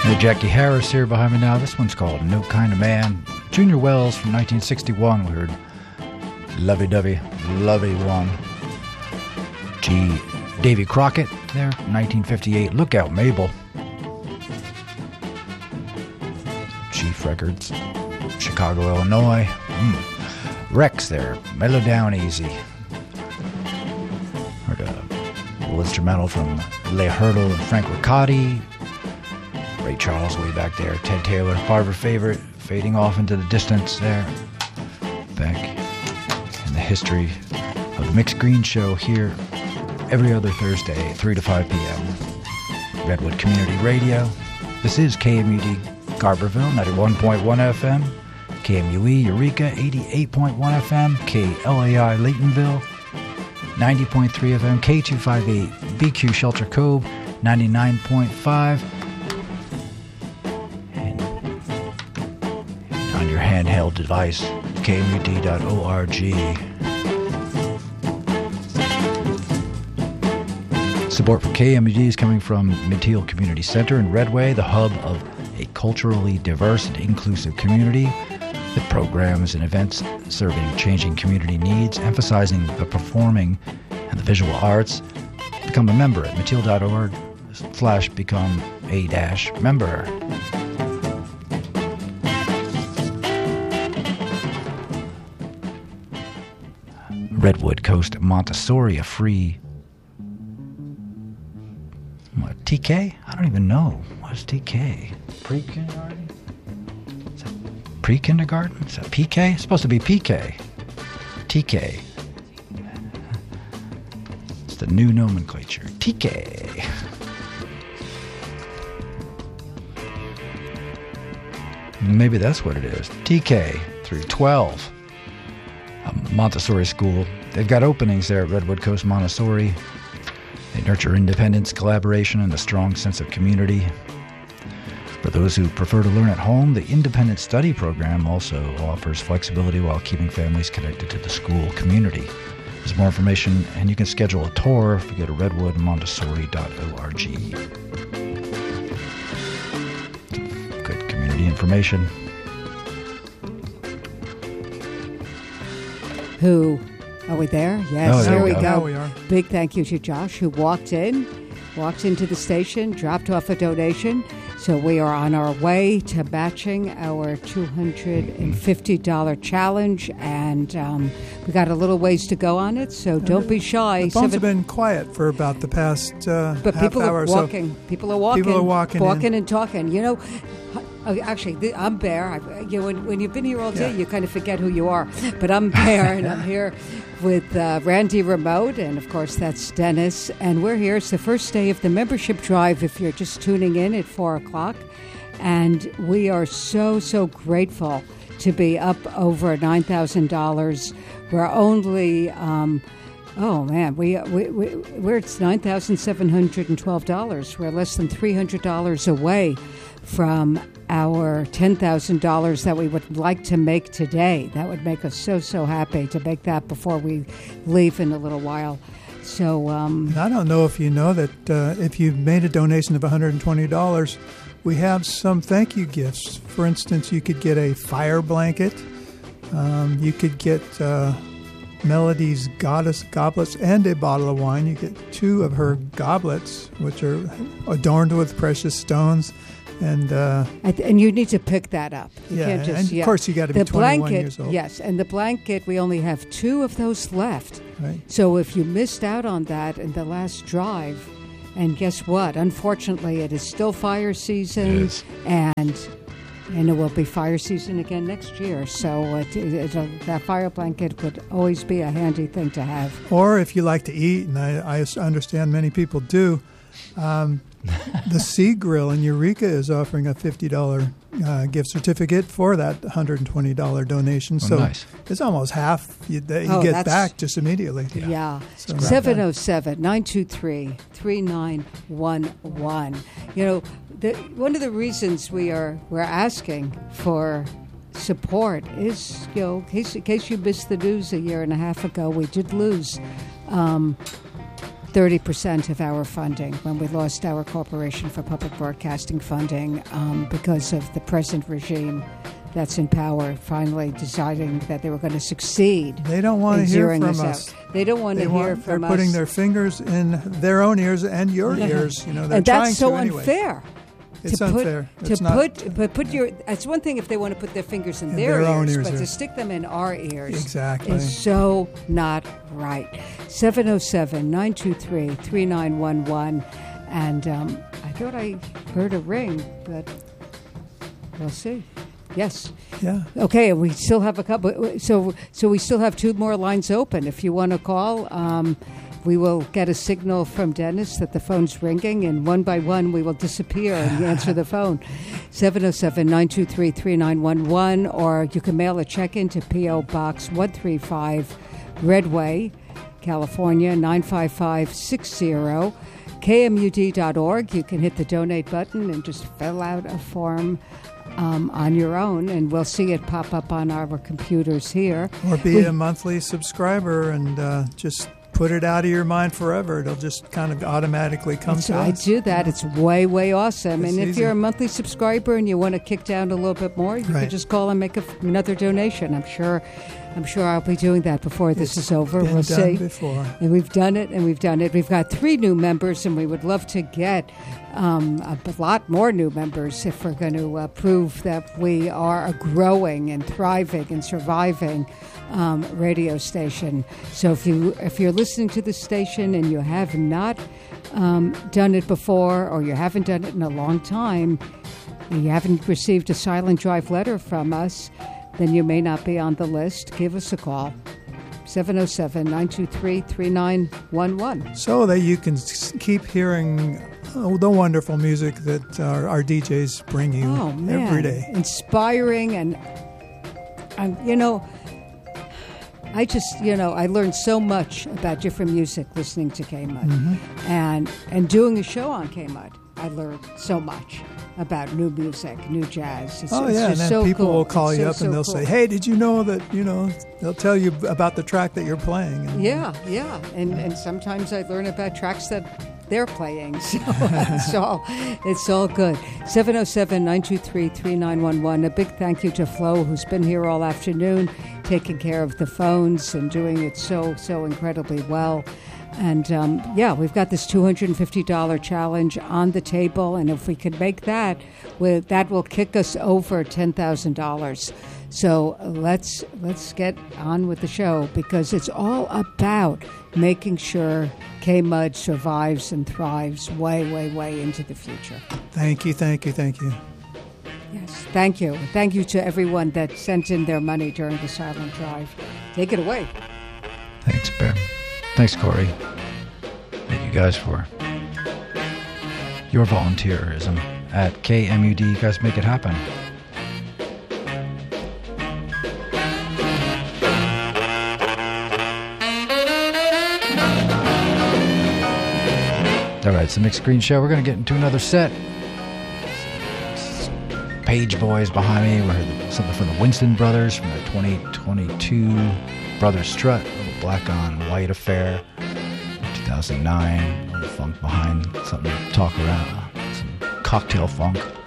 Hey, Jackie Harris here behind me now. This one's called No Kind of Man. Junior Wells from 1961. We heard Lovey-Dovey, Lovey One. G. Davy Crockett there, 1958. Look Out, Mabel. Chief Records, Chicago, Illinois. Rex there, Mellow Down Easy. Heard a little instrumental from Leigh Hurdle and Frank Riccotti. Ray Charles way back there. Ted Taylor, Barbara Favorite, fading off into the distance there. Back in the history of the Mixed Green Show here every other Thursday, 3 to 5 p.m. Redwood Community Radio. This is KMUD Garberville, 91.1 FM. KMUE Eureka, 88.1 FM. KLAI Laytonville, 90.3 FM. K258 BQ Shelter Cove, 99.5. Handheld device, kmud.org. Support for KMUD is coming from Midfield Community Center in Redway, the hub of a culturally diverse and inclusive community with programs and events serving changing community needs, emphasizing the performing and the visual arts. Become a member at midfield.org/become-a-member. Redwood Coast Montessori, a free... What, TK? I don't even know. What is TK? Pre-kindergarten? Is that pre-kindergarten? Is that PK? It's supposed to be PK. TK. It's the new nomenclature. TK. Maybe that's what it is. TK through 12. Montessori school. They've got openings there at Redwood Coast Montessori. They nurture independence, collaboration, and a strong sense of community. For those who prefer to learn at home, the Independent Study Program also offers flexibility while keeping families connected to the school community. There's more information, and you can schedule a tour if you go to redwoodmontessori.org. Good community information. Who, are we there? Yes, there we go. go. We are. Big thank you to Josh, who walked into the station, dropped off a donation. So we are on our way to matching our $250 challenge, and we got a little ways to go on it, so don't be shy. The phones have been quiet for about the past but half people hour are or so. walking. People are walking. People are walking and talking. You know, actually, I'm Bear. When you've been here all day, you kind of forget who you are. But I'm Bear, and I'm here with Randy Remote, and of course that's Dennis. And we're here. It's the first day of the membership drive. If you're just tuning in at 4:00, and we are so grateful to be up over $9,000. We're only. Oh man, we're it's $9,712. We're less than $300 away from our $10,000 that we would like to make today. That would make us so happy to make that before we leave in a little while. So I don't know if you know that if you've made a donation of $120, we have some thank you gifts. For instance, you could get a fire blanket. You could get Melody's Goddess goblets and a bottle of wine. You get 2 of her goblets, which are adorned with precious stones. And you need to pick that up. You can't just, and of course you got to be 21 years old. Yes, and the blanket, we only have 2 of those left. Right. So if you missed out on that in the last drive, and guess what? Unfortunately, it is still fire season, and it will be fire season again next year. So that fire blanket would always be a handy thing to have. Or if you like to eat, and I understand many people do, the Sea Grill in Eureka is offering a $50 gift certificate for that $120 donation. So nice. It's almost half you get back just immediately. Yeah. So 707-923-3911. You know, one of the reasons we're asking for support is, you know, in case you missed the news a year and a half ago, we did lose 30% of our funding when we lost our Corporation for Public Broadcasting funding because of the present regime that's in power finally deciding that they were going to succeed. They don't want to hear from us. They don't want to hear from us. They're putting their fingers in their own ears and your ears. They're and that's so trying to unfair. It's unfair. Put your. That's one thing if they want to put their fingers in their ears, but to stick them in our ears is so not right. 707-923-3911, and I thought I heard a ring, but we'll see. Yes. Yeah. Okay. We still have a couple. So we still have 2 more lines open. If you want to call. We will get a signal from Dennis that the phone's ringing, and one by one we will disappear and answer the phone. 707-923-3911, or you can mail a check in to P.O. Box 135, Redway, California, 95560. KMUD.org. You can hit the donate button and just fill out a form on your own, and we'll see it pop up on our computers here. Or be a monthly subscriber and just put it out of your mind forever. It'll just kind of automatically come to us. I do that. It's way, way awesome. It's and if easy. You're a monthly subscriber and you want to kick down a little bit more, you can just call and make another donation. I'm sure I'll be doing that before this is over. We'll see. Before. And we've done it, and we've done it. We've got 3 new members, and we would love to get a lot more new members if we're going to prove that we are a growing and thriving and surviving radio station. So if you're listening to the station and you have not done it before, or you haven't done it in a long time, and you haven't received a Silent Drive letter from us, then you may not be on the list. Give us a call. 707-923-3911. So that you can keep hearing the wonderful music that our DJs bring you every day. Inspiring, and I learned so much about different music listening to KMUD, and doing a show on KMUD. I learned so much about new music, new jazz. It's and then so people cool. will call you up and they'll say, "Hey, did you know that?" They'll tell you about the track that you're playing. And, and sometimes I learn about tracks that they're playing. So it's all good. 707-923-3911. A big thank you to Flo, who's been here all afternoon, taking care of the phones and doing it so incredibly well. And we've got this $250 challenge on the table, and if we can make that will kick us over $10,000. So let's get on with the show, because it's all about making sure KMUD survives and thrives way, way, way into the future. Thank you. Yes, thank you. Thank you to everyone that sent in their money during the Silent Drive. Take it away. Thanks, Bear. Thanks, Corey. Thank you guys for your volunteerism at KMUD. You guys make it happen. All right, it's the Mixed Green Show. We're going to get into another set. Page Boys behind me. We heard something from the Winston Brothers from the 2022 Brothers Strut, a little black on white affair, 2009. A little funk behind, something to talk around, some cocktail funk.